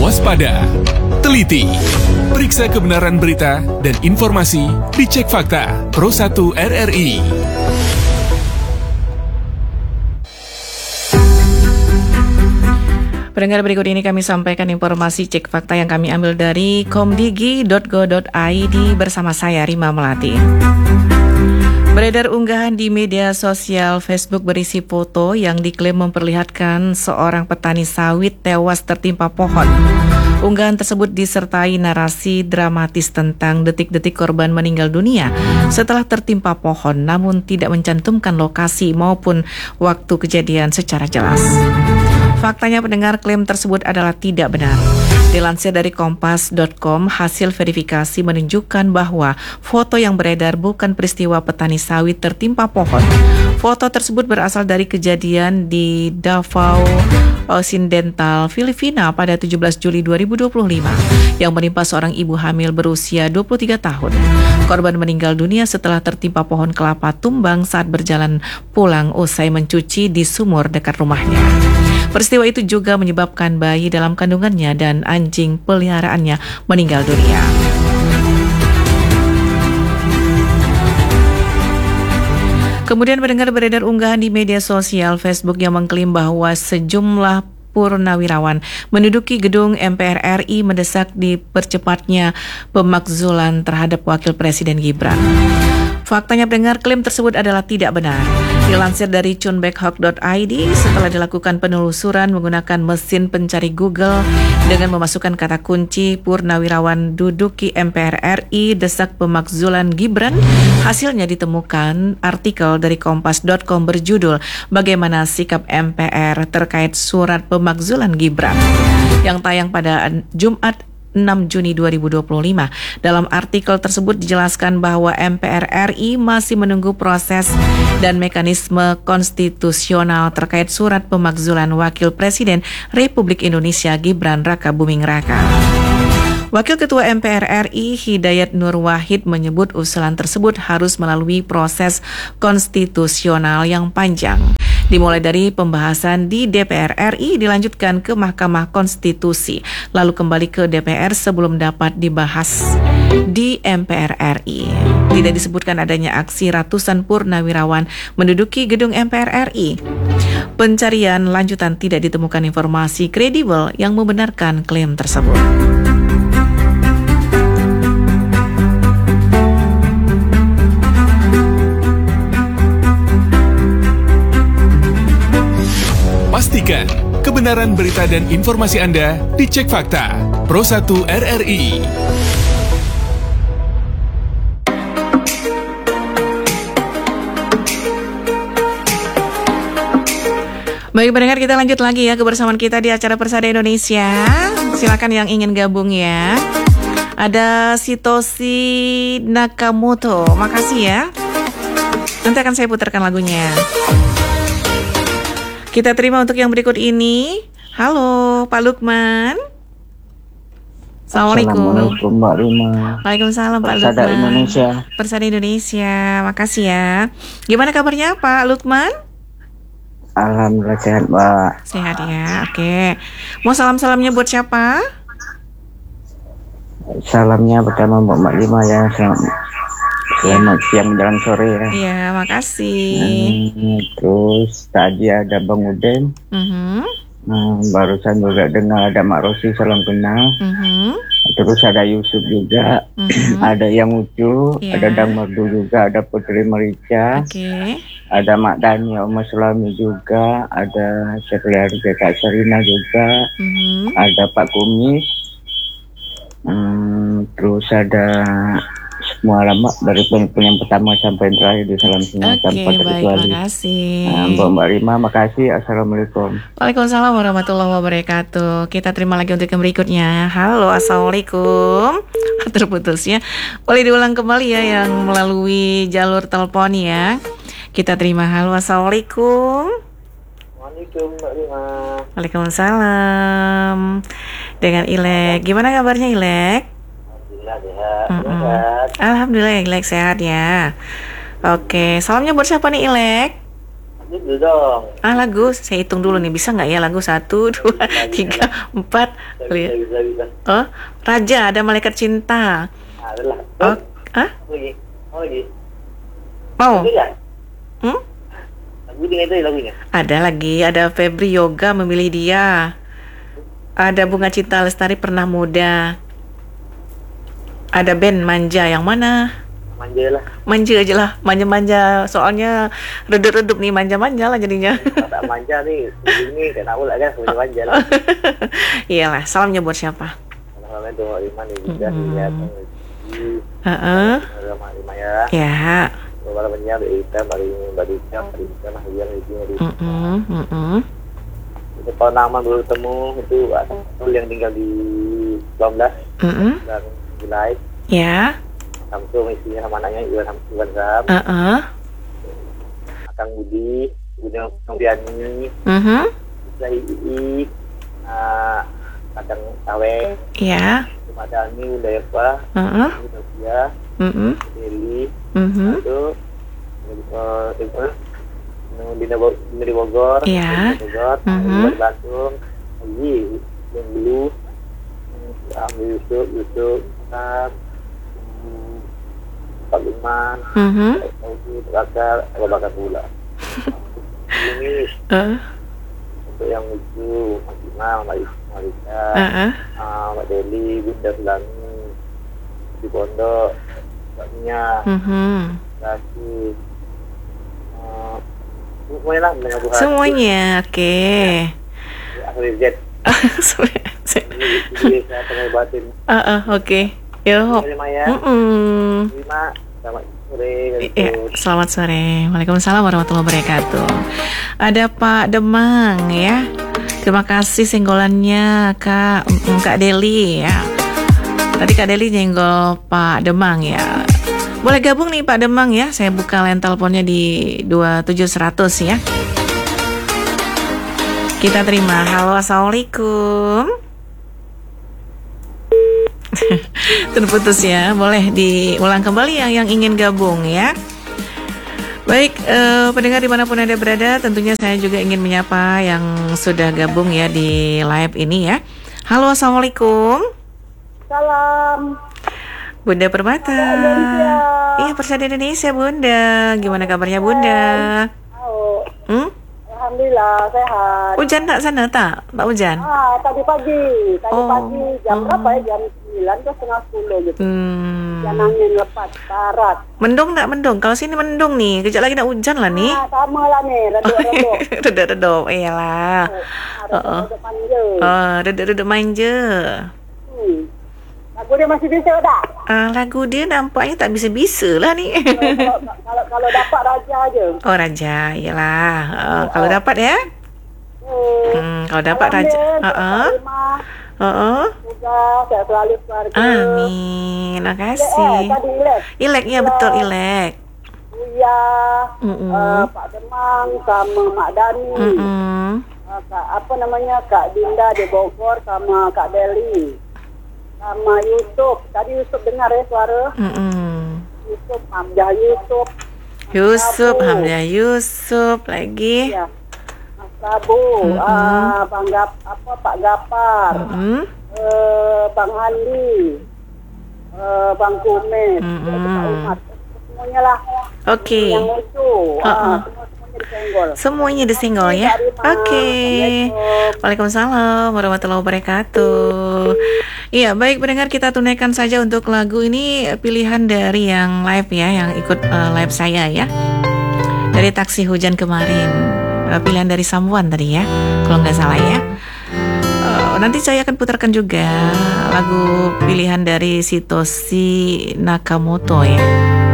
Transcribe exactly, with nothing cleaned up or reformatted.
waspada, teliti, periksa kebenaran berita dan informasi di Cek Fakta Pro satu R R I. Pendengar, berikut ini kami sampaikan informasi Cek Fakta yang kami ambil dari komdigi dot go dot i d bersama saya Rima Melati. Beredar unggahan di media sosial Facebook berisi foto yang diklaim memperlihatkan seorang petani sawit tewas tertimpa pohon. Unggahan tersebut disertai narasi dramatis tentang detik-detik korban meninggal dunia setelah tertimpa pohon, namun tidak mencantumkan lokasi maupun waktu kejadian secara jelas. Faktanya, pendengar, klaim tersebut adalah tidak benar. Dilansir dari kompas dot com, hasil verifikasi menunjukkan bahwa foto yang beredar bukan peristiwa petani sawit tertimpa pohon. Foto tersebut berasal dari kejadian di Davao Occidental, Filipina pada tujuh belas Juli dua ribu dua puluh lima yang menimpa seorang ibu hamil berusia dua puluh tiga tahun. Korban meninggal dunia setelah tertimpa pohon kelapa tumbang saat berjalan pulang usai mencuci di sumur dekat rumahnya. Peristiwa itu juga menyebabkan bayi dalam kandungannya dan anjing peliharaannya meninggal dunia. Kemudian pendengar, beredar unggahan di media sosial Facebook yang mengklaim bahwa sejumlah purnawirawan menduduki gedung M P R R I mendesak dipercepatnya pemakzulan terhadap Wakil Presiden Gibran. Faktanya, pendengar, klaim tersebut adalah tidak benar. Dilansir dari chunbeckhawk dot i d, setelah dilakukan penelusuran menggunakan mesin pencari Google dengan memasukkan kata kunci purnawirawan duduki M P R R I desak pemakzulan Gibran, hasilnya ditemukan artikel dari kompas dot com berjudul Bagaimana Sikap M P R Terkait Surat Pemakzulan Gibran yang tayang pada Jumat enam Juni dua ribu dua puluh lima. Dalam artikel tersebut dijelaskan bahwa M P R R I masih menunggu proses dan mekanisme konstitusional terkait surat pemakzulan Wakil Presiden Republik Indonesia Gibran Raka Buming Raka. Wakil Ketua M P R R I Hidayat Nur Wahid menyebut usulan tersebut harus melalui proses konstitusional yang panjang. Dimulai dari pembahasan di D P R R I, dilanjutkan ke Mahkamah Konstitusi, lalu kembali ke D P R sebelum dapat dibahas di M P R R I. Tidak disebutkan adanya aksi ratusan purnawirawan menduduki gedung M P R R I. Pencarian lanjutan tidak ditemukan informasi kredibel yang membenarkan klaim tersebut. Pastikan kebenaran berita dan informasi Anda di Cek Fakta Pro satu R R I. Baik pendengar, kita lanjut lagi ya kebersamaan kita di acara Persada Indonesia. Silakan yang ingin gabung ya. Ada Sitoshi Nakamoto, makasih ya. Nanti akan saya putarkan lagunya. Kita terima untuk yang berikut ini. Halo, Pak Lukman. Assalamualaikum. Assalamualaikum, Mbak Rima. Waalaikumsalam, Pak Persada Lukman. Indonesia. Persada Indonesia, makasih ya. Gimana kabarnya, Pak Lukman? Alhamdulillah sehat, Mbak. Sehat ya, oke. Mau salam-salamnya buat siapa? Salamnya pertama Mbak Mak Lima ya. Selamat, selamat siang menjelang sore ya. Iya, makasih. Hmm, terus tadi ada Bang Uden. Uh-huh. Nah, barusan juga dengar ada Mak Rosi, salam kenal. Uh-huh. Terus ada Yusuf juga, uh-huh. ada Yang Ucu, yeah. ada Dang Merdu juga, ada Putri Merica, okay. ada Mak Dani, Oma Sulami juga, ada Sekretari Kak Serina juga, uh-huh. ada Pak Kumis, hmm, terus ada semua lama dari yang pertama sampai yang terakhir di salam semua okay, tanpa terkecuali. Baik, makasih. Nah, Mbak Mbak Rima, makasih. Assalamualaikum. Waalaikumsalam warahmatullahi wabarakatuh. Kita terima lagi untuk yang berikutnya. Halo, assalamualaikum. Terputus ya. Boleh diulang kembali ya yang melalui jalur telepon ya. Kita terima. Halo, assalamualaikum. Waalaikumsalam Mbak Rima. Waalaikumsalam. Dengan Ilek. Gimana kabarnya Ilek? Alhamdulillah sehat. Mm-mm. Alhamdulillah Ilek sehat ya. Oke, salamnya buat siapa nih Ilek? Dulu dong. Ah, lagu, saya hitung dulu nih, bisa nggak ya lagu satu, dua, tiga, empat. Bisa, bisa, bisa, bisa. Oh, Raja, ada Malaikat Cinta. Nah, adalah. Oh, ah, Apa lagi? Apa lagi? mau? Lagu ya? Hmm? Lagu dengan itu ya lagunya. Ada lagi, ada Febri Yoga Memilih Dia. Ada Bunga Cinta Lestari Pernah Muda. Ada band Manja, yang mana? Manja lah. Manja aja lah, manja-manja. Soalnya redup-redup nih, manja-manja lah jadinya. Kalau tak manja nih, ini kena pula kan semuanya manja lah. Iyalah, salamnya buat siapa? Kalau itu lima nih juga Mm-mm. lihat. Heeh. Lima lima ya. Ya. Beberapa banyak dari kita, dari dari kita, dari kita mah dia dari dia. Mm-mm, mm-mm. Itu kalau nama dulu ketemu itu ada yang tinggal di sembilan belas Mm-mm. dan Julai. Ya. Samsung isinya sama anaknya Iwan Iwan Ram, Heeh. Akang Budi, Budi Noviani, Mhm. Zai Ii, uh, Kadang Tawe, Ya. Madani, Udayapa, Heeh. Indonesia, Mhm. Deli, Mhm. itu, uh, itu, di Nebo- di Bogor, Iya. di Bogor, Mhm. di Bandung, lagi yang dulu, Ambil Yusuf, Yusuf, Pak, hmm, Pak Luman, Mhm. Tauki, Bakar, Abu Bakar pula. Ini Eh. untuk yang lucu, Mas Imam, Mbak Malika, Heeh. uh, Mbak Deli, Bunda Sulami, di Pondok, Mbak Mia, Mhm. kasih, uh, semuanya lah, banyak Tuhan. Semuanya, oke. Akhir Z. Ini ini saya tengah batin. Heeh, oke. Yo. Terima ya. Mm-mm. Terima. Selamat sore. Ya, selamat sore. Waalaikumsalam warahmatullahi wabarakatuh. Ada Pak Demang ya. Terima kasih senggolannya Kak mm, Kak Deli ya. Tadi Kak Deli nyenggol Pak Demang ya. Boleh gabung nih Pak Demang ya. Saya buka line teleponnya di dua tujuh seratus ya. Kita terima. Halo, assalamualaikum. Terputus ya. Boleh diulang kembali yang yang ingin gabung ya. Baik, eh, pendengar dimanapun Anda berada, tentunya saya juga ingin menyapa yang sudah gabung ya di live ini ya. Halo, assalamualaikum. Salam. Bunda Permata. Indonesia. Iya, Persada Indonesia Bunda. Gimana kabarnya Bunda? Oh, Hmm? Alhamdulillah sehat. Hujan tak sana tak? Tak hujan? Ah, tadi pagi, tadi Oh. pagi jam Oh. berapa ya? Jam sembilan ke setengah sepuluh gitu. Hmm. Yang angin lepas barat. Mendung tak mendung? Kalau sini mendung nih. Kejap lagi nak hujan lah nih. Ah, sama lah nih, reduk-reduk. Reduk-reduk, iyalah. Ada Oh, oh. reduk manja. Oh, reduk-reduk manja. Hmm. Lagu dia masih bisa tak? Ah, lagu dia nampaknya tak bisa-bisa lah ni. kalau, kalau kalau dapat raja aja. Oh, Raja, iyalah. Oh, kalau dapat ya? Hmm. Hmm, kalau dapat Raja. Heeh. Heeh. Semoga saya selalu keluarga. Amin. Terima Eh, kasih. tadi Ilek. Ilek, ya betul Ilek. Buya, Mm-mm. eh, Pak Demang sama Mak Dani. Mm-mm. Uh, Kak, apa namanya, Kak Dinda di Bogor sama Kak Deli sama Yusuf. Tadi Yusuf dengar ya suara Mm-mm. Yusuf, Hamzah Yusuf, Yusuf, Prabu. Hamzah Yusuf lagi. Ya, Mas Prabu, Mm-mm. ah, Bang Gap, apa Pak Gapar, Mm-mm. eh, Bang Andi, eh, Bang Kumet, Mm-mm. Pak Umat, semuanya lah. Oke. Yang lucu, Uh-uh. ah, semua semuanya disenggol. Semuanya disenggol ya. Terima. Oke. Assalamualaikum. Waalaikumsalam warahmatullahi wabarakatuh. Iya, baik pendengar, kita tunaikan saja untuk lagu ini pilihan dari yang live ya, yang ikut uh, live saya ya. Dari Taksi Hujan kemarin. Uh, pilihan dari Samuan tadi ya, kalau nggak salah ya. Uh, nanti saya akan putarkan juga lagu pilihan dari Sitoshi Nakamoto ya.